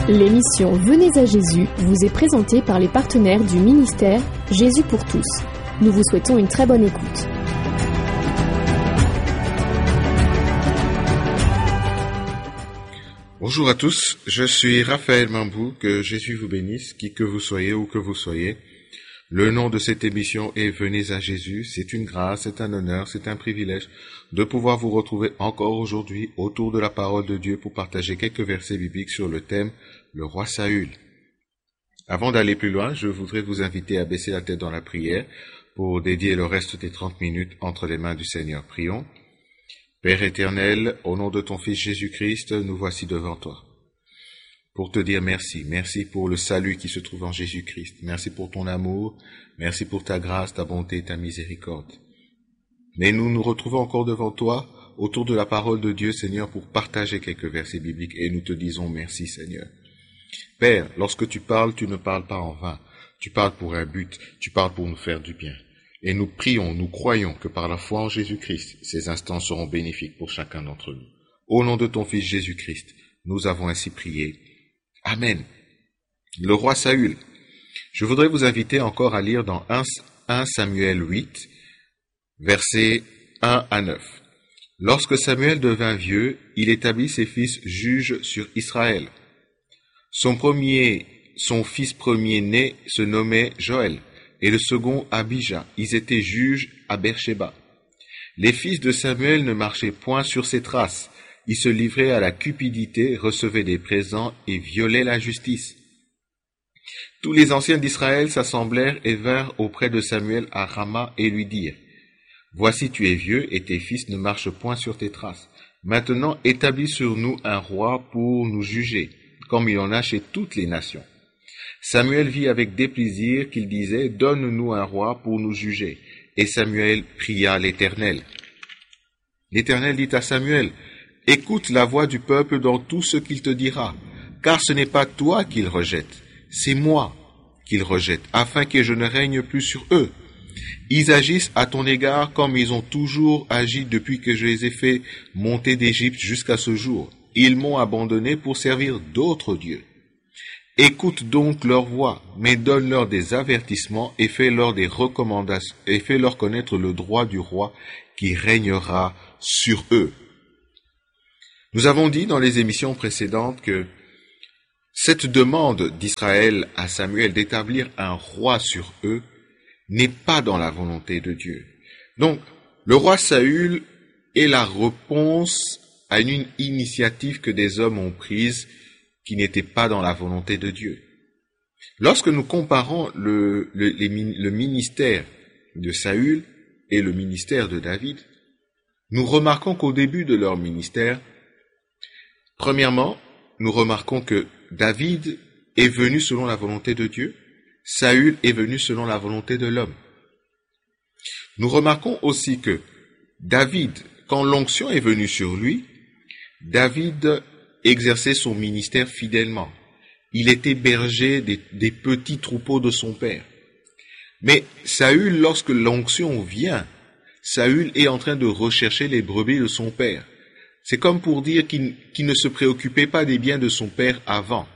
L'émission Venez à Jésus vous est présentée par les partenaires du ministère Jésus pour tous. Nous vous souhaitons une très bonne écoute. Bonjour à tous, je suis Raphaël Mambou, que Jésus vous bénisse, qui que vous soyez, où que vous soyez. Le nom de cette émission est Venez à Jésus. C'est une grâce, c'est un honneur, c'est un privilège de pouvoir vous retrouver encore aujourd'hui autour de la parole de Dieu pour partager quelques versets bibliques sur le thème le roi Saül. Avant d'aller plus loin, je voudrais vous inviter à baisser la tête dans la prière pour dédier le reste des 30 minutes entre les mains du Seigneur. Prions. Père éternel, au nom de ton Fils Jésus-Christ, nous voici devant toi. Pour te dire merci. Merci pour le salut qui se trouve en Jésus-Christ. Merci pour ton amour. Merci pour ta grâce, ta bonté et ta miséricorde. Mais nous nous retrouvons encore devant toi, autour de la parole de Dieu, Seigneur, pour partager quelques versets bibliques et nous te disons merci, Seigneur. Père, lorsque tu parles, tu ne parles pas en vain. Tu parles pour un but. Tu parles pour nous faire du bien. Et nous prions, nous croyons que par la foi en Jésus-Christ, ces instants seront bénéfiques pour chacun d'entre nous. Au nom de ton Fils Jésus-Christ, nous avons ainsi prié. Amen. Le roi Saül. Je voudrais vous inviter encore à lire dans 1 Samuel 8, versets 1 à 9. Lorsque Samuel devint vieux, il établit ses fils juges sur Israël. Son fils premier-né se nommait Joël, et le second Abijah. Ils étaient juges à Beersheba. Les fils de Samuel ne marchaient point sur ses traces. Ils se livraient à la cupidité, recevaient des présents et violaient la justice. Tous les anciens d'Israël s'assemblèrent et vinrent auprès de Samuel à Rama et lui dirent : Voici tu es vieux et tes fils ne marchent point sur tes traces. Maintenant établis sur nous un roi pour nous juger, comme il en a chez toutes les nations. Samuel vit avec déplaisir qu'il disait : Donne-nous un roi pour nous juger. Et Samuel pria l'Éternel. L'Éternel dit à Samuel : Écoute la voix du peuple dans tout ce qu'il te dira, car ce n'est pas toi qu'il rejette, c'est moi qu'il rejette, afin que je ne règne plus sur eux. Ils agissent à ton égard comme ils ont toujours agi depuis que je les ai fait monter d'Égypte jusqu'à ce jour. Ils m'ont abandonné pour servir d'autres dieux. Écoute donc leur voix, mais donne-leur des avertissements et fais-leur des recommandations, et fais-leur connaître le droit du roi qui régnera sur eux. Nous avons dit dans les émissions précédentes que cette demande d'Israël à Samuel d'établir un roi sur eux n'est pas dans la volonté de Dieu. Donc, le roi Saül est la réponse à une initiative que des hommes ont prise qui n'était pas dans la volonté de Dieu. Lorsque nous comparons le ministère de Saül et le ministère de David, nous remarquons qu'au début de leur ministère, premièrement, nous remarquons que David est venu selon la volonté de Dieu, Saül est venu selon la volonté de l'homme. Nous remarquons aussi que David, quand l'onction est venue sur lui, David exerçait son ministère fidèlement. Il était berger des petits troupeaux de son père. Mais Saül, lorsque l'onction vient, Saül est en train de rechercher les brebis de son père. C'est comme pour dire qu'il ne se préoccupait pas des biens de son père avant.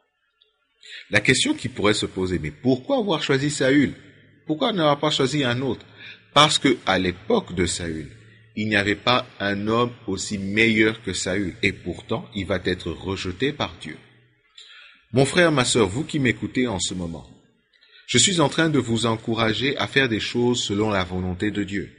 La question qui pourrait se poser, mais pourquoi avoir choisi Saül? Pourquoi n'avoir pas choisi un autre? Parce que à l'époque de Saül, il n'y avait pas un homme aussi meilleur que Saül, et pourtant, il va être rejeté par Dieu. Mon frère, ma sœur, vous qui m'écoutez en ce moment, je suis en train de vous encourager à faire des choses selon la volonté de Dieu.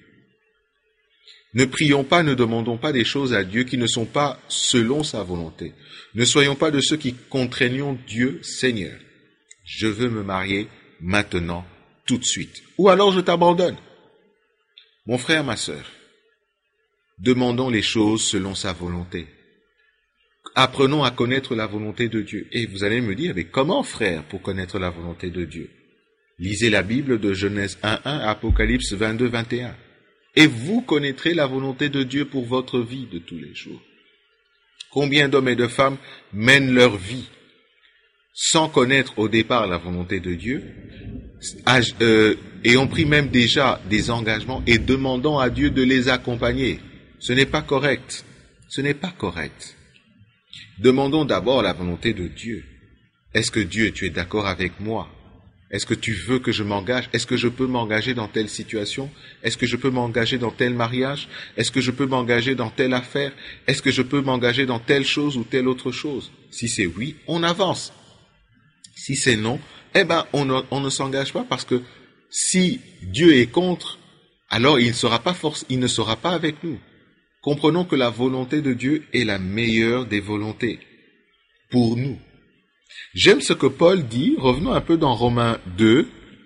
Ne prions pas, ne demandons pas des choses à Dieu qui ne sont pas selon sa volonté. Ne soyons pas de ceux qui contraignons Dieu, Seigneur. Je veux me marier maintenant, tout de suite. Ou alors je t'abandonne. Mon frère, ma sœur, demandons les choses selon sa volonté. Apprenons à connaître la volonté de Dieu. Et vous allez me dire, mais comment faire pour connaître la volonté de Dieu? Lisez la Bible de Genèse 1.1, Apocalypse 22.21. Et vous connaîtrez la volonté de Dieu pour votre vie de tous les jours. Combien d'hommes et de femmes mènent leur vie sans connaître au départ la volonté de Dieu, et ont pris même déjà des engagements et demandant à Dieu de les accompagner. Ce n'est pas correct. Ce n'est pas correct. Demandons d'abord la volonté de Dieu. Est-ce que Dieu, tu es d'accord avec moi? Est-ce que tu veux que je m'engage? Est-ce que je peux m'engager dans telle situation? Est-ce que je peux m'engager dans tel mariage? Est-ce que je peux m'engager dans telle affaire? Est-ce que je peux m'engager dans telle chose ou telle autre chose? Si c'est oui, on avance. Si c'est non, on ne s'engage pas, parce que si Dieu est contre, alors il ne sera pas avec nous. Comprenons que la volonté de Dieu est la meilleure des volontés pour nous. J'aime ce que Paul dit. Revenons un peu dans Romains 12.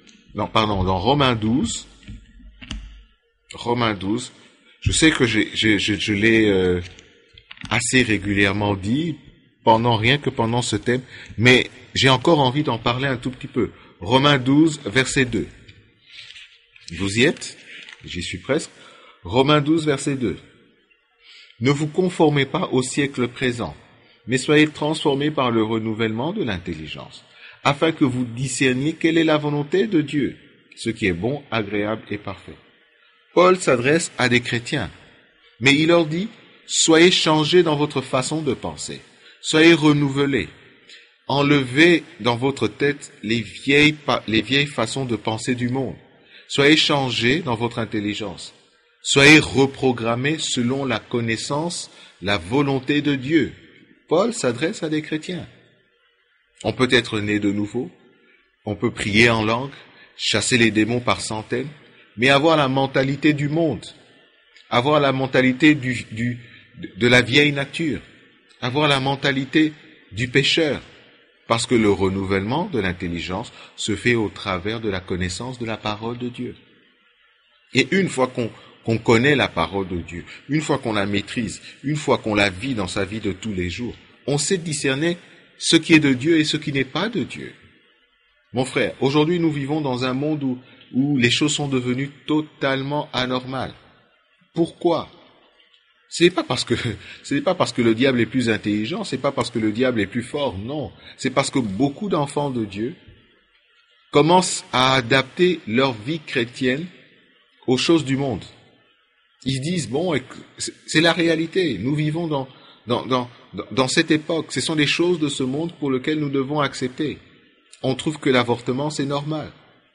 Romains 12. Je sais que je l'ai assez régulièrement dit, rien que pendant ce thème, mais j'ai encore envie d'en parler un tout petit peu. Romains 12, verset 2. Vous y êtes? J'y suis presque. Romains 12, verset 2. Ne vous conformez pas au siècle présent, mais soyez transformés par le renouvellement de l'intelligence, afin que vous discerniez quelle est la volonté de Dieu, ce qui est bon, agréable et parfait. Paul s'adresse à des chrétiens, mais il leur dit, soyez changés dans votre façon de penser, soyez renouvelés, enlevez dans votre tête les vieilles façons de penser du monde, soyez changés dans votre intelligence, soyez reprogrammés selon la connaissance, la volonté de Dieu. Paul s'adresse à des chrétiens. On peut être né de nouveau, on peut prier en langue, chasser les démons par centaines, mais avoir la mentalité du monde, avoir la mentalité de la vieille nature, avoir la mentalité du pécheur, parce que le renouvellement de l'intelligence se fait au travers de la connaissance de la parole de Dieu. Et une fois qu'on connaît la parole de Dieu, une fois qu'on la maîtrise, une fois qu'on la vit dans sa vie de tous les jours, on sait discerner ce qui est de Dieu et ce qui n'est pas de Dieu. Mon frère, aujourd'hui nous vivons dans un monde où les choses sont devenues totalement anormales. Pourquoi? Ce n'est pas parce que le diable est plus intelligent, c'est pas parce que le diable est plus fort, non. C'est parce que beaucoup d'enfants de Dieu commencent à adapter leur vie chrétienne aux choses du monde. Ils disent, c'est la réalité, nous vivons dans cette époque, ce sont des choses de ce monde pour lesquelles nous devons accepter. On trouve que l'avortement, c'est normal.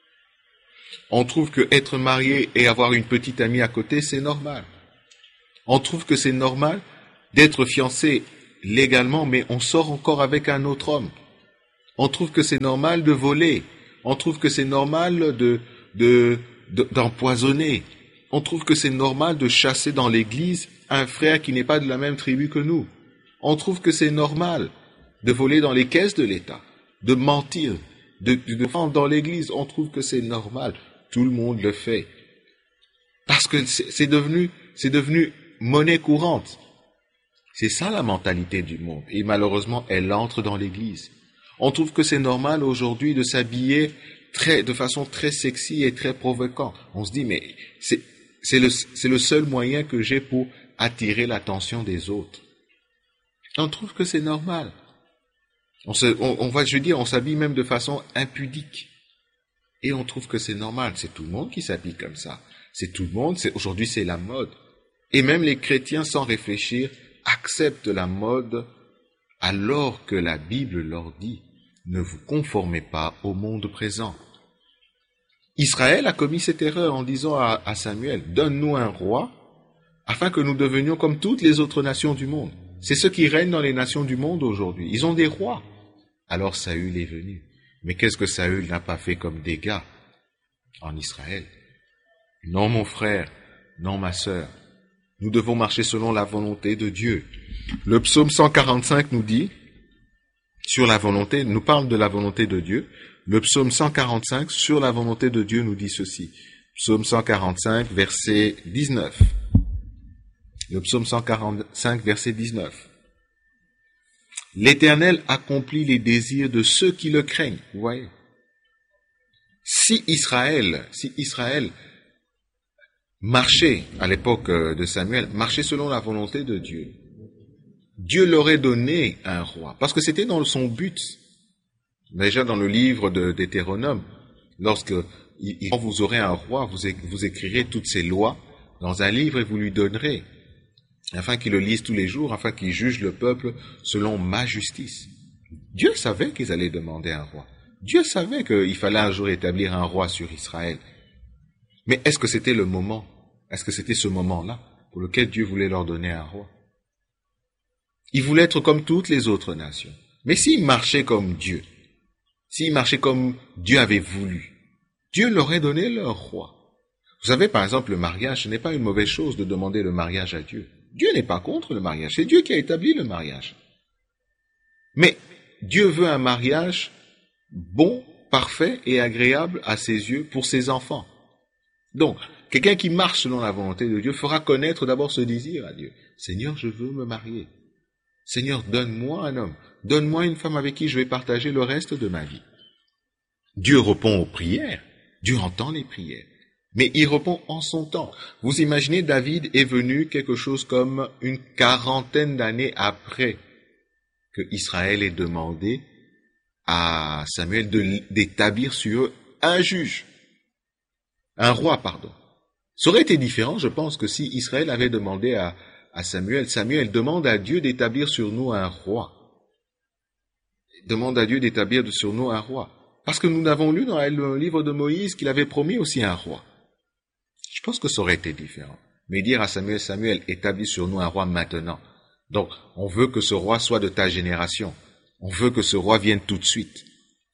On trouve que être marié et avoir une petite amie à côté, c'est normal. On trouve que c'est normal d'être fiancé légalement, mais on sort encore avec un autre homme. On trouve que c'est normal de voler. On trouve que c'est normal d'empoisonner. On trouve que c'est normal de chasser dans l'église un frère qui n'est pas de la même tribu que nous. On trouve que c'est normal de voler dans les caisses de l'État, de mentir, de vendre dans l'église. On trouve que c'est normal. Tout le monde le fait. Parce que c'est devenu monnaie courante. C'est ça la mentalité du monde. Et malheureusement, elle entre dans l'église. On trouve que c'est normal aujourd'hui de s'habiller de façon très sexy et très provocante. On se dit, mais c'est le seul moyen que j'ai pour attirer l'attention des autres. On trouve que c'est normal. On s'habille même de façon impudique. Et on trouve que c'est normal. C'est tout le monde qui s'habille comme ça. C'est tout le monde. Aujourd'hui, c'est la mode. Et même les chrétiens, sans réfléchir, acceptent la mode, alors que la Bible leur dit, ne vous conformez pas au monde présent. Israël a commis cette erreur en disant à Samuel, donne-nous un roi, afin que nous devenions comme toutes les autres nations du monde. C'est ce qui règne dans les nations du monde aujourd'hui. Ils ont des rois. Alors Saül est venu. Mais qu'est-ce que Saül n'a pas fait comme dégâts en Israël? Non, mon frère, non, ma sœur. Nous devons marcher selon la volonté de Dieu. Le psaume 145 nous dit, nous parle de la volonté de Dieu. Le psaume 145 sur la volonté de Dieu nous dit ceci. Psaume 145, verset 19. Le psaume 145, verset 19. L'Éternel accomplit les désirs de ceux qui le craignent. Vous voyez? Si Israël marchait, à l'époque de Samuel, marchait selon la volonté de Dieu, Dieu leur aurait donné un roi, parce que c'était dans son but. Déjà dans le livre d'Hétéronome, lorsque quand vous aurez un roi, vous écrirez toutes ces lois dans un livre et vous lui donnerez, afin qu'il le lise tous les jours, afin qu'il juge le peuple selon ma justice. Dieu savait qu'ils allaient demander un roi. Dieu savait qu'il fallait un jour établir un roi sur Israël. Mais est-ce que c'était le moment? Est-ce que c'était ce moment-là pour lequel Dieu voulait leur donner un roi? Il voulait être comme toutes les autres nations. Mais s'ils marchaient comme Dieu, s'ils marchaient comme Dieu avait voulu, Dieu leur aurait donné leur roi. Vous savez, par exemple, le mariage, ce n'est pas une mauvaise chose de demander le mariage à Dieu. Dieu n'est pas contre le mariage, c'est Dieu qui a établi le mariage. Mais Dieu veut un mariage bon, parfait et agréable à ses yeux pour ses enfants. Donc, quelqu'un qui marche selon la volonté de Dieu fera connaître d'abord ce désir à Dieu. Seigneur, je veux me marier. Seigneur, donne-moi un homme. Donne-moi une femme avec qui je vais partager le reste de ma vie. Dieu répond aux prières. Dieu entend les prières. Mais il répond en son temps. Vous imaginez, David est venu quelque chose comme une 40aine d'années après que Israël ait demandé à Samuel d'établir sur eux un juge. Un roi, pardon. Ça aurait été différent, je pense, que si Israël avait demandé à Samuel, Samuel demande à Dieu d'établir sur nous un roi. Demande à Dieu d'établir sur nous un roi. Parce que nous avons lu dans le livre de Moïse qu'il avait promis aussi un roi. Je pense que ça aurait été différent. Mais dire à Samuel, Samuel, établis sur nous un roi maintenant. Donc, on veut que ce roi soit de ta génération. On veut que ce roi vienne tout de suite.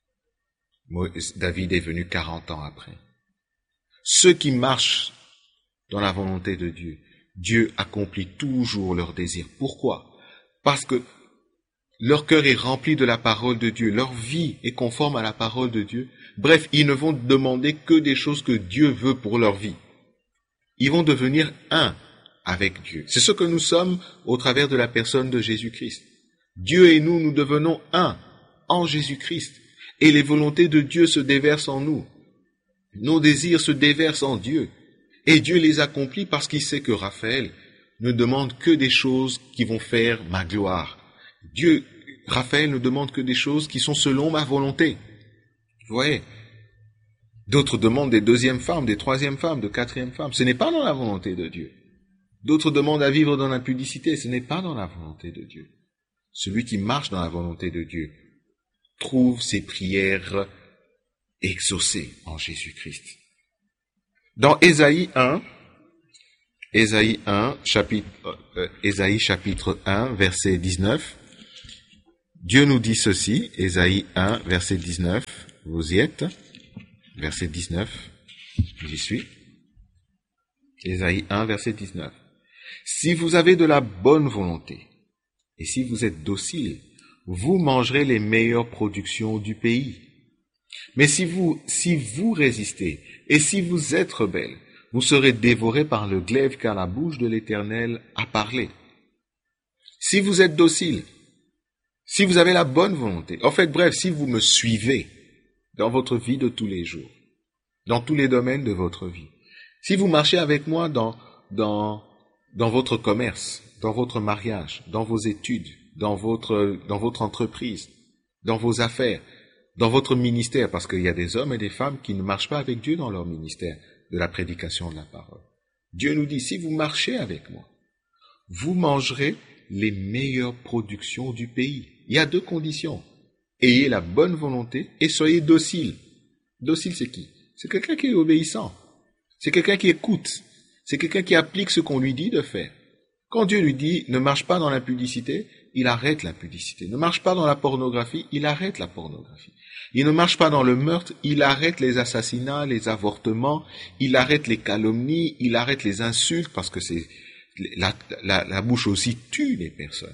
David est venu 40 ans après. Ceux qui marchent dans la volonté de Dieu, Dieu accomplit toujours leurs désirs. Pourquoi? Parce que leur cœur est rempli de la parole de Dieu, leur vie est conforme à la parole de Dieu. Bref, ils ne vont demander que des choses que Dieu veut pour leur vie. Ils vont devenir un avec Dieu. C'est ce que nous sommes au travers de la personne de Jésus-Christ. Dieu et nous devenons un en Jésus-Christ. Et les volontés de Dieu se déversent en nous. Nos désirs se déversent en Dieu. Et Dieu les accomplit parce qu'il sait que Raphaël ne demande que des choses qui vont faire ma gloire. Raphaël ne demande que des choses qui sont selon ma volonté. Vous voyez? D'autres demandent des deuxièmes femmes, des troisièmes femmes, de quatrièmes femmes. Ce n'est pas dans la volonté de Dieu. D'autres demandent à vivre dans l'impudicité. Ce n'est pas dans la volonté de Dieu. Celui qui marche dans la volonté de Dieu trouve ses prières exaucées en Jésus-Christ. Dans Ésaïe 1, chapitre 1, verset 19, Dieu nous dit ceci, Ésaïe 1, verset 19, vous y êtes, verset 19, j'y suis. Ésaïe 1, verset 19. Si vous avez de la bonne volonté, et si vous êtes docile, vous mangerez les meilleures productions du pays. Mais si vous résistez, et si vous êtes rebelles, vous serez dévorés par le glaive, car la bouche de l'Éternel a parlé. Si vous êtes docile, si vous avez la bonne volonté, en fait, bref, si vous me suivez dans votre vie de tous les jours, dans tous les domaines de votre vie, si vous marchez avec moi dans votre commerce, dans votre mariage, dans vos études, dans votre entreprise, dans vos affaires, dans votre ministère, parce qu'il y a des hommes et des femmes qui ne marchent pas avec Dieu dans leur ministère de la prédication de la parole. Dieu nous dit, si vous marchez avec moi, vous mangerez les meilleures productions du pays. Il y a 2 conditions. Ayez la bonne volonté et soyez docile. Docile, c'est qui? C'est quelqu'un qui est obéissant. C'est quelqu'un qui écoute. C'est quelqu'un qui applique ce qu'on lui dit de faire. Quand Dieu lui dit, ne marche pas dans l'impudicité, il arrête l'impudicité. Ne marche pas dans la pornographie, il arrête la pornographie. Il ne marche pas dans le meurtre, il arrête les assassinats, les avortements, il arrête les calomnies, il arrête les insultes, parce que la bouche aussi tue les personnes.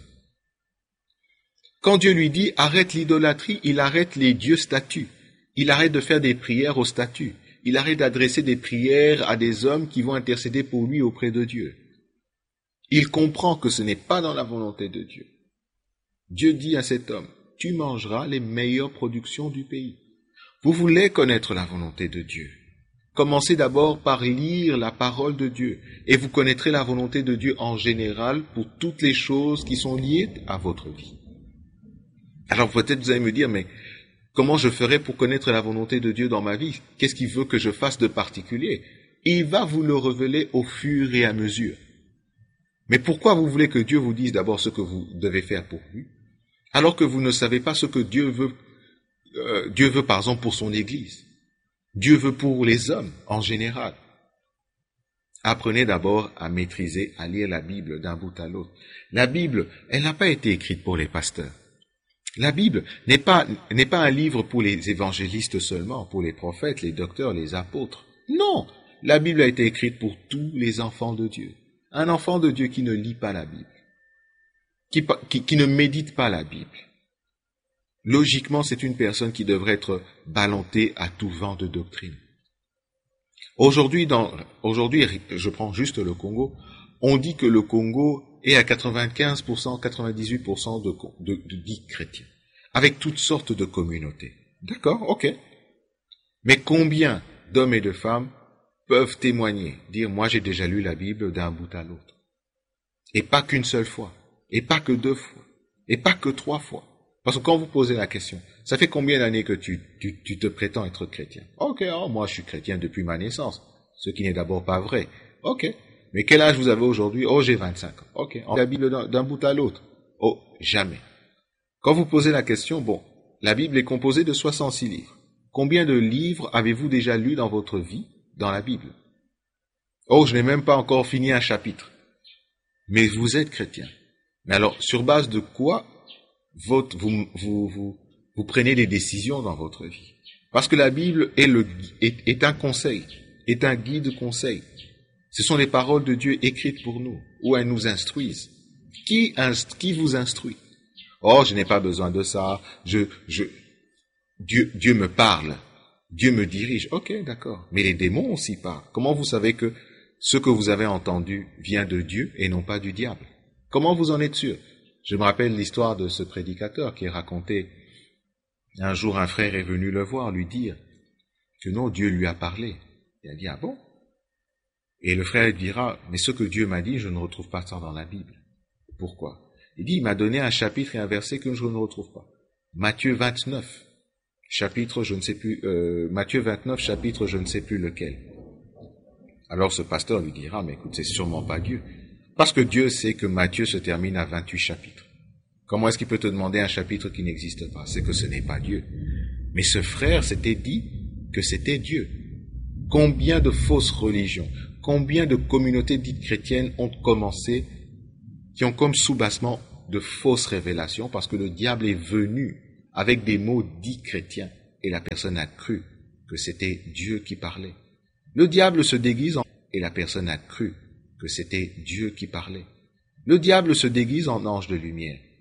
Quand Dieu lui dit, arrête l'idolâtrie, il arrête les dieux statues. Il arrête de faire des prières aux statues. Il arrête d'adresser des prières à des hommes qui vont intercéder pour lui auprès de Dieu. Il comprend que ce n'est pas dans la volonté de Dieu. Dieu dit à cet homme, tu mangeras les meilleures productions du pays. Vous voulez connaître la volonté de Dieu. Commencez d'abord par lire la parole de Dieu et vous connaîtrez la volonté de Dieu en général pour toutes les choses qui sont liées à votre vie. Alors peut-être vous allez me dire, mais comment je ferai pour connaître la volonté de Dieu dans ma vie? Qu'est-ce qu'il veut que je fasse de particulier? Il va vous le révéler au fur et à mesure. Mais pourquoi vous voulez que Dieu vous dise d'abord ce que vous devez faire pour lui? alors que vous ne savez pas ce que Dieu veut par exemple pour son Église. Dieu veut pour les hommes en général. Apprenez d'abord à maîtriser, à lire la Bible d'un bout à l'autre. La Bible, elle n'a pas été écrite pour les pasteurs. La Bible n'est pas un livre pour les évangélistes seulement, pour les prophètes, les docteurs, les apôtres. Non, la Bible a été écrite pour tous les enfants de Dieu. Un enfant de Dieu qui ne lit pas la Bible, qui ne médite pas la Bible. Logiquement, c'est une personne qui devrait être ballottée à tout vent de doctrine. Aujourd'hui, je prends juste le Congo, on dit que le Congo est à 95%, 98% de dits chrétiens, avec toutes sortes de communautés. D'accord, ok. Mais combien d'hommes et de femmes peuvent témoigner, dire « moi j'ai déjà lu la Bible d'un bout à l'autre ». Et pas qu'une seule fois, et pas que 2 fois, et pas que 3 fois. Parce que quand vous posez la question, ça fait combien d'années que tu te prétends être chrétien? Ok, moi je suis chrétien depuis ma naissance, ce qui n'est d'abord pas vrai. Ok, mais quel âge vous avez aujourd'hui? Oh, j'ai 25 ans. Ok, la Bible d'un bout à l'autre? Oh, jamais. Quand vous posez la question, bon, la Bible est composée de 66 livres. Combien de livres avez-vous déjà lus dans votre vie dans la Bible? Oh, je n'ai même pas encore fini un chapitre. Mais vous êtes chrétien. Mais alors, sur base de quoi vous prenez des décisions dans votre vie? Parce que la Bible est un conseil, est un guide conseil. Ce sont les paroles de Dieu écrites pour nous, où elles nous instruisent. Qui vous instruit? Oh, je n'ai pas besoin de ça. Dieu me parle. Dieu me dirige. Ok, d'accord. Mais les démons aussi parlent. Comment vous savez que ce que vous avez entendu vient de Dieu et non pas du diable? Comment vous en êtes sûr? Je me rappelle l'histoire de ce prédicateur qui racontait un jour un frère est venu le voir, lui dire que non, Dieu lui a parlé. Il a dit, ah bon? Et le frère dira, mais ce que Dieu m'a dit, je ne retrouve pas ça dans la Bible. Pourquoi? Il dit, il m'a donné un chapitre et un verset que je ne retrouve pas. Matthieu 29, chapitre je ne sais plus lequel. Alors ce pasteur lui dira, mais écoute, c'est sûrement pas Dieu. Parce que Dieu sait que Matthieu se termine à 28 chapitres. Comment est-ce qu'il peut te demander un chapitre qui n'existe pas? C'est que ce n'est pas Dieu. Mais ce frère s'était dit que c'était Dieu. Combien de fausses religions, combien de communautés dites chrétiennes ont commencé, qui ont comme soubassement de fausses révélations, parce que le diable est venu avec des mots dits chrétiens, et la personne a cru que c'était Dieu qui parlait. Le diable se déguise et la personne a cru que c'était Dieu qui parlait. Le diable se déguise en ange de lumière.